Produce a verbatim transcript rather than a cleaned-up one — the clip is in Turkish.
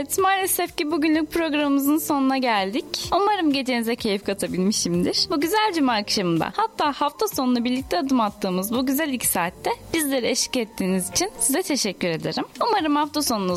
Evet, maalesef ki bugünlük programımızın sonuna geldik. Umarım gecenize keyif katabilmişimdir. Bu güzel cuma akşamında, hatta hafta sonunu birlikte adım attığımız bu güzel iki saatte bizlere eşlik ettiğiniz için size teşekkür ederim. Umarım hafta sonunuz